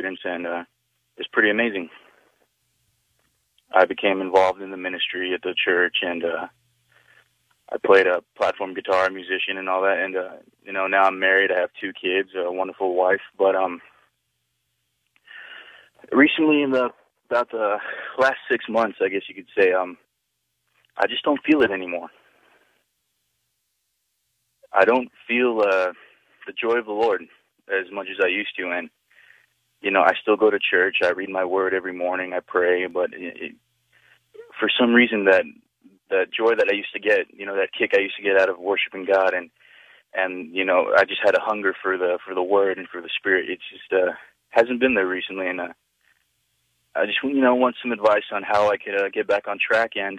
students, and it's pretty amazing. I became involved in the ministry at the church, and I played a platform guitar, musician, and all that. And now I'm married. I have 2 kids, a wonderful wife. But recently, about the last 6 months, I guess you could say, I just don't feel it anymore. I don't feel the joy of the Lord as much as I used to, and I still go to church. I read my word every morning. I pray, but for some reason, that joy that I used to get, that kick I used to get out of worshiping God, and I just had a hunger for the word and for the Spirit. It just hasn't been there recently, and I just want some advice on how I could get back on track and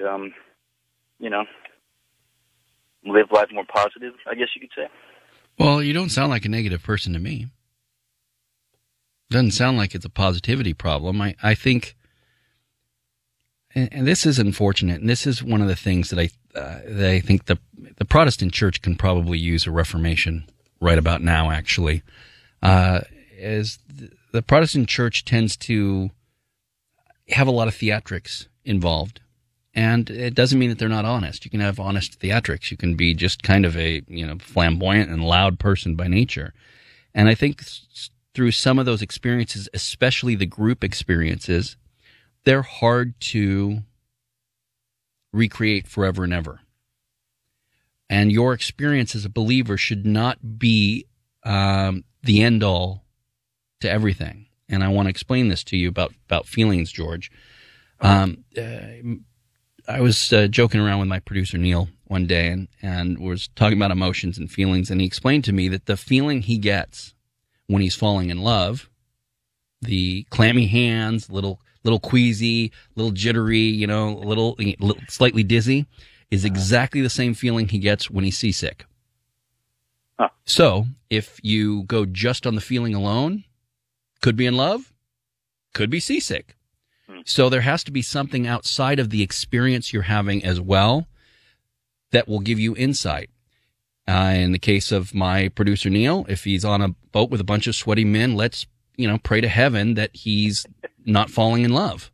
live life more positive, I guess you could say. Well, you don't sound like a negative person to me. Doesn't sound like it's a positivity problem. I think, and this is unfortunate, and this is one of the things that I think the Protestant church can probably use a reformation right about now, actually. As the Protestant church tends to have a lot of theatrics involved. And it doesn't mean that they're not honest. You can have honest theatrics. You can be just kind of a flamboyant and loud person by nature. And I think through some of those experiences, especially the group experiences, they're hard to recreate forever and ever. And your experience as a believer should not be the end-all to everything. And I want to explain this to you about feelings, George. I was joking around with my producer, Neil, one day and was talking about emotions and feelings, and he explained to me that the feeling he gets when he's falling in love, the clammy hands, little queasy, little jittery, little slightly dizzy, is exactly the same feeling he gets when he's seasick. Huh. So if you go just on the feeling alone, could be in love, could be seasick. So there has to be something outside of the experience you're having as well that will give you insight. In the case of my producer, Neil, if he's on a boat with a bunch of sweaty men, let's, pray to heaven that he's not falling in love.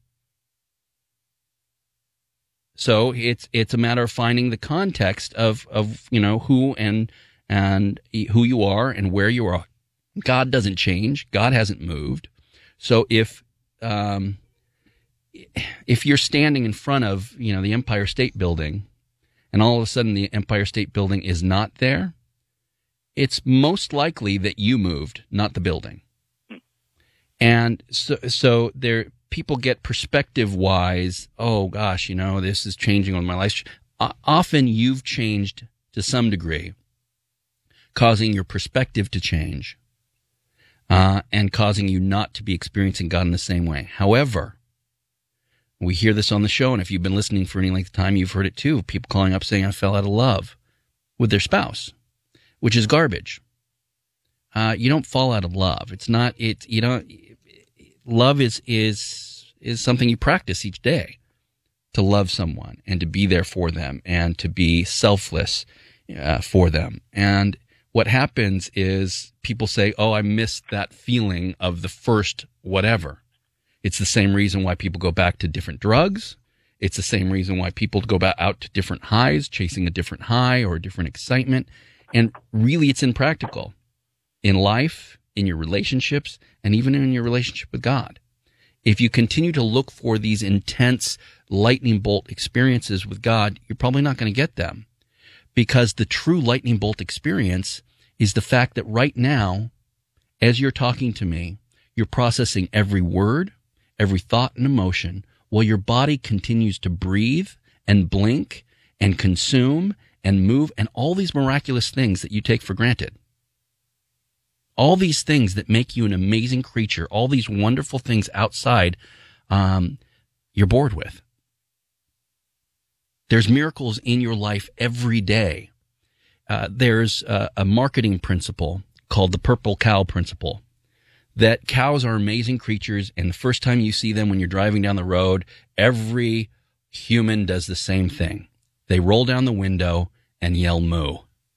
So it's a matter of finding the context of who and who you are and where you are. God doesn't change. God hasn't moved. So if you're standing in front of, the Empire State Building, and all of a sudden the Empire State Building is not there, it's most likely that you moved, not the building. And so there, people get perspective-wise, oh gosh, this is changing on my life. Often you've changed to some degree, causing your perspective to change, and causing you not to be experiencing God in the same way. However, we hear this on the show, and if you've been listening for any length of time, you've heard it too. People calling up saying, I fell out of love with their spouse, which is garbage. You don't fall out of love. Love is something you practice each day, to love someone and to be there for them and to be selfless for them. And what happens is people say, oh, I missed that feeling of the first whatever. It's the same reason why people go back to different drugs. It's the same reason why people go out to different highs, chasing a different high or a different excitement. And really, it's impractical in life, in your relationships, and even in your relationship with God. If you continue to look for these intense lightning bolt experiences with God, you're probably not going to get them. Because the true lightning bolt experience is the fact that right now, as you're talking to me, you're processing every word, every thought and emotion, while your body continues to breathe and blink and consume and move, and all these miraculous things that you take for granted. All these things that make you an amazing creature, all these wonderful things outside, you're bored with. There's miracles in your life every day. There's a marketing principle called the purple cow principle. That cows are amazing creatures, and the first time you see them when you're driving down the road, every human does the same thing. They roll down the window and yell moo.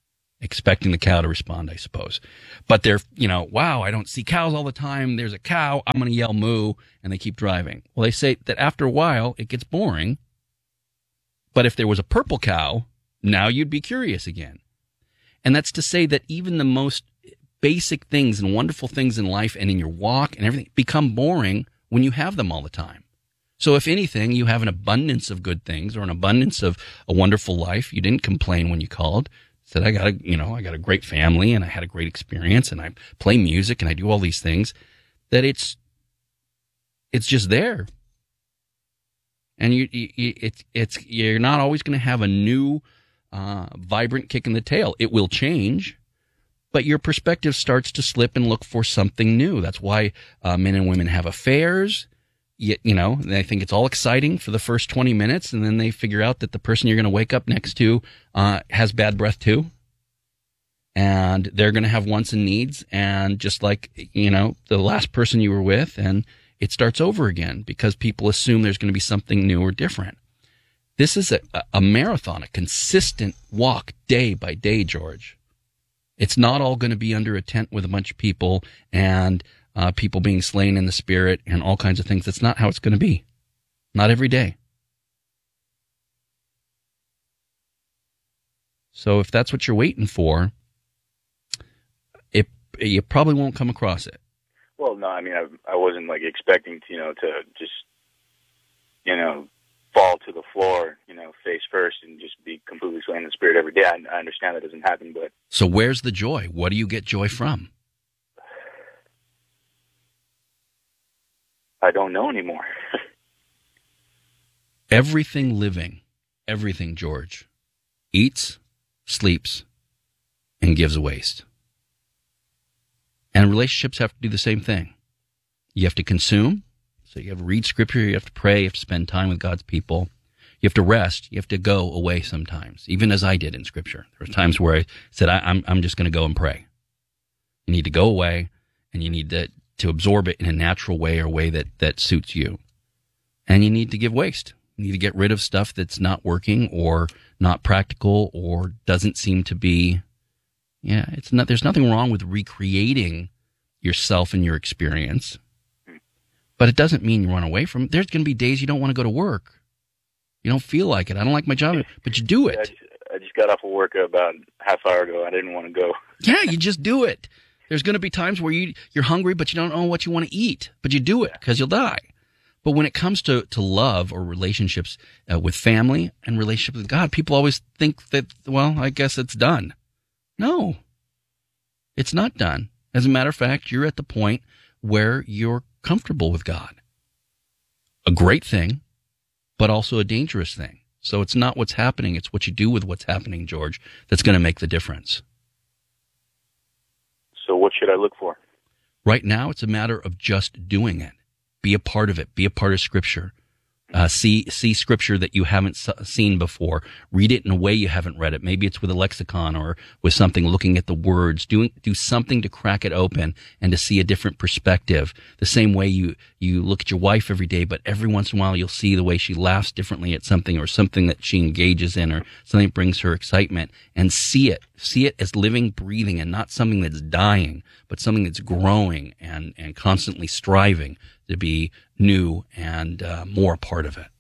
expecting the cow to respond, I suppose. But they're, wow, I don't see cows all the time. There's a cow. I'm going to yell moo, and they keep driving. Well, they say that after a while, it gets boring. But if there was a purple cow, now you'd be curious again. And that's to say that even the most basic things and wonderful things in life and in your walk and everything become boring when you have them all the time. So if anything, you have an abundance of good things or an abundance of a wonderful life. You didn't complain when you called. Said, I got a great family and I had a great experience and I play music and I do all these things. That it's just there. And you're not always going to have a new, vibrant kick in the tail. It will change, but your perspective starts to slip and look for something new. That's why men and women have affairs. They think it's all exciting for the first 20 minutes, and then they figure out that the person you're going to wake up next to has bad breath too. And they're going to have wants and needs, and just like, the last person you were with, and it starts over again because people assume there's going to be something new or different. This is a marathon, a consistent walk day by day, George. It's not all going to be under a tent with a bunch of people and people being slain in the spirit and all kinds of things. That's not how it's going to be. Not every day. So if that's what you're waiting for, you probably won't come across it. Well, no, I mean, I wasn't expecting to just, fall to the floor, face first and just be completely slain in the spirit every day. I understand that doesn't happen, but. So where's the joy? What do you get joy from? I don't know anymore. Everything living, George, eats, sleeps, and gives a waste. And relationships have to do the same thing. You have to consume, so you have to read Scripture, you have to pray, you have to spend time with God's people. You have to rest, you have to go away sometimes, even as I did in Scripture. There were times where I said, I'm just going to go and pray. You need to go away, and you need to absorb it in a natural way or a way that suits you. And you need to give waste. You need to get rid of stuff that's not working or not practical or doesn't seem to be, there's nothing wrong with recreating yourself and your experience. But it doesn't mean you run away from it. There's going to be days you don't want to go to work. You don't feel like it. I don't like my job, but you do it. I just got off of work about half hour ago. I didn't want to go. Yeah, you just do it. There's going to be times where you're hungry, but you don't know what you want to eat, but you do it because you'll die. But when it comes to love or relationships with family and relationships with God, people always think that, well, I guess it's done. No, it's not done. As a matter of fact, you're at the point where you're comfortable with God. A great thing, but also a dangerous thing. So it's not what's happening, it's what you do with what's happening, George, that's going to make the difference. So what should I look for? Right now, it's a matter of just doing it. Be a part of it. Be a part of Scripture. See Scripture that you haven't seen before. Read it in a way you haven't read it. Maybe it's with a lexicon or with something, looking at the words. Do something to crack it open and to see a different perspective. The same way you look at your wife every day, but every once in a while you'll see the way she laughs differently at something or something that she engages in or something that brings her excitement. And see it. See it as living, breathing, and not something that's dying, but something that's growing and constantly striving to be new and more a part of it.